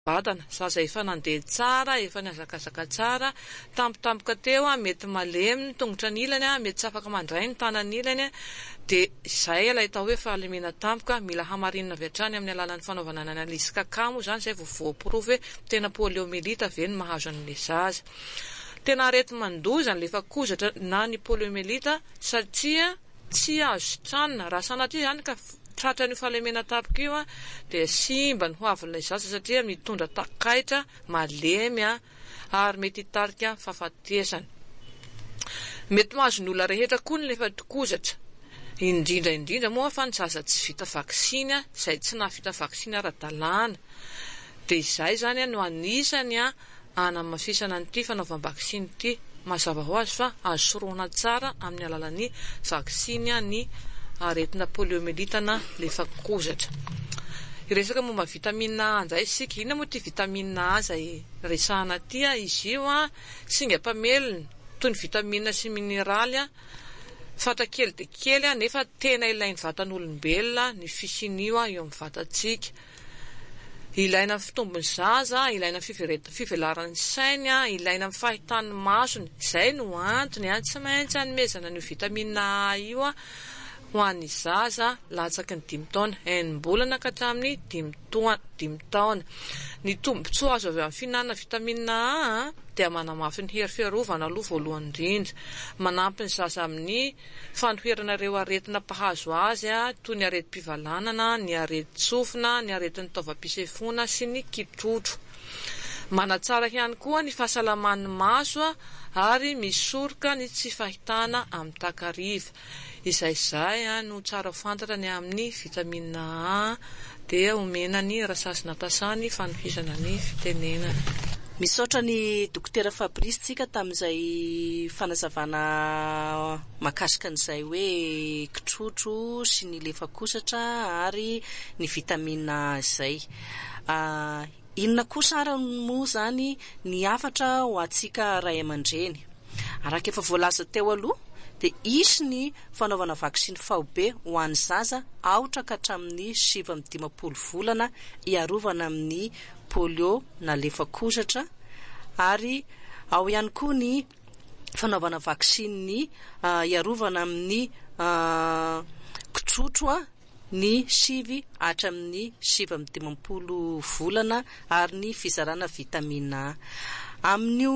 Badana zaza efa nandeha tsara, efa niazakazaka tsara, tampotampoka teo mety malemy ny tongotra anilany mety tsy afaka mandray ny tanany ilany dia izay ilay tao hoe fahalemena tampoka, mila hamarinina avy hatrany amin'ny alalan'ny fanaovana analisy kakamo izany izay voaporofy hoe tena poliomyélite ve ny mahazo an'ilay zaza. Tena arety mandozana ilay fakozatra na ny poliomyélite satria tsy azo tranona raha sanatria izany ka tratra ny fahalemena tampoka io dia simba ny hoavin'ilay zaza satria mitondra takaitra malemy ary mety hitarika fahafatesana. Mety mahazo ny olona rehetra koa ny lefa tokozatra, indrindra moa fa ny zaza tsy vita vaksiny izay tsy navita vaksiny ara-dalàna dia izay zany no anisany anamafisana an'ity fanaovam-vaksiny ity. Mazava ho azy fa azo soroana tsara amin'ny alalan'ny vaksiny ny aretina poliomyélite na le fakozatra. Iresaka momba vitamine A indray isika, ina moa ty vitamine A izay resahana ty izy io singa mpamelona toy ny vitamine sy mineraly fatra kely dia kely nefa tena ilain'ny vatan'olombelona ny fisinio eo amin'ny vatantsika. Ilaina amin'ny fitombony zaza, ilaina amin'ny fivelaran'ny sainy, ilaina amin'ny fahitan'ny masony. Izay no antony tsy maintsy hanomezana ny vitamine A io ho an'ny zaza latsaky ny 5 taona, enim-bolana ka hatramin'ny 5 taona. Ny tombotsoa azo avy amin'ny fihinanana vitamine A dia manamafy ny hery fiarovana aloha voalohany indrindra, manampy ny zaza amin'ny fanoherana ireo aretina mpahazo azy toy ny areti-pivalanana, ny areti-tsofina, ny aretin'ny taovam-pisefona sy ny kitrotro. Manatsara ihany koa ny fahasalaman'ny maso ary misoroka ny tsy fahitana amin'ny takariva. Izay no tsara fantatra ny amin'ny vitamine A dia omena ny rasasina tasany fanohisana ny fitenenana. Misaotra ny dokotera Fabrice tsika tamin'izay fanazavana makasika an'izay hoe kitrotro sy ny lefakosatra ary ny vitamine A izay. Inona kosa ary moa zany ny afatra ho antsika ray aman-dreny. Araka efa voalaza teo aloha dia isy ny fanaovana vaksiny faobe ho an'ny zaza aotra ka hatramin'ny 7-12 volana iarovana amin'ny polio na lefakozatra, ary ao ihany koa ny fanaovana vaksiny iarovana amin'ny kitrotro ny 7 hatramin'ny 7-12 volana ary ny fizarana vitamine A. Amin'io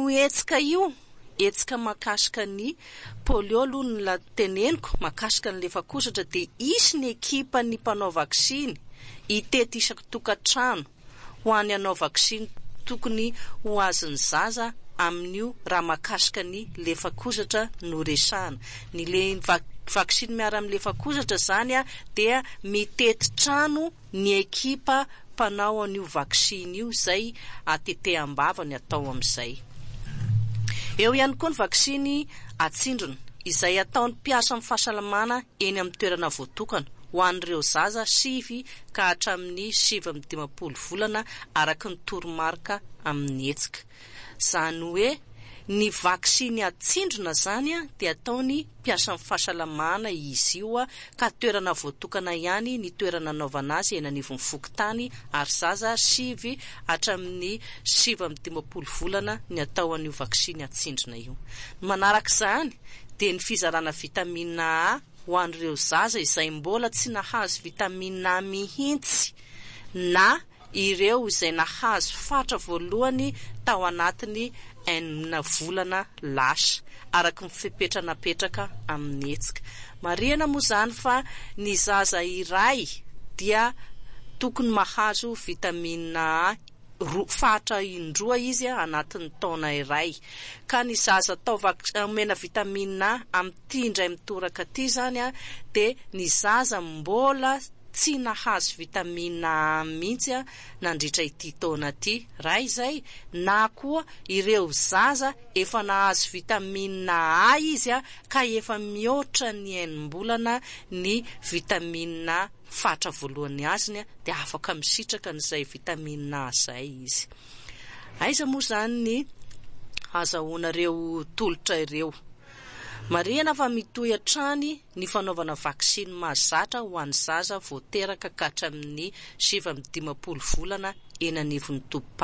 etsika makasika ny polio aloha ny teneniko makasika ny lefakozatra dia isy ny ekipa ny mpanao vaksiny itety isaky tokantrano ho any anao vaksiny tokony ho azon'ny zaza amin'io raha makasika ny lefakozatra no resahana. Ny vaksiny miara amin'ny lefakozatra zany dia mitety trano ny ekipa mpanao an'io vaksiny io izay ateteham-bava ny atao amin'izay. Eo ihany koa ny vaksiny atsindrona izay ataon'ny mpiasa amin'ny fahasalamana eny amin'ny toerana voatokana ho an'ireo zaza 7 ka hatramin'ny 7-12 volana araka ny toromarika amin'ny etsika. Zany hoe ny vaksiny atsindrona zany dia ataony mpiasa amin'ny fahasalamana izy io ka toerana voatokana ihany ny toerana anaovana azy eny anivon'ny fokontany, ary zaza 7 hatramin'ny 7-12 volana ny atao an'io vaksiny atsindrona io. Manaraka izany dia ny fizarana vitamine A ho an'ireo zaza izay mbola tsy nahazo vitamine A mihitsy na ireo izay nahazo fatra voalohany tao anatiny 9 volana lasa araka ny fipetranapetraka amin'ny etsika. Marihana moa zany fa ny zaza iray dia tokony mahazo vitamine A fatra indroa izy anatin'ny taona iray. Ka ny zaza atao mena vitamine A amin'ity indray mitoraka ty zany dia ny zaza mbola tsy nahazo vitamine A mihitsy nandritra ity taona ity. Raha izay na koa ireo zaza efa nahazo vitamine A izy ka efa mihoatra ny 9 mbolana ny vitamine A fatra voalohany azony dia afaka misitraka n'izay vitamine A izay izy. Aiza moa zany ny azahoanareo tolotra ireo. Marihana fa mitohy hatrany ny fanaovana vaksiny mahazatra ho an'ny zaza voateraka ka hatramin'ny 7-12 volana eny anivon'ny tompo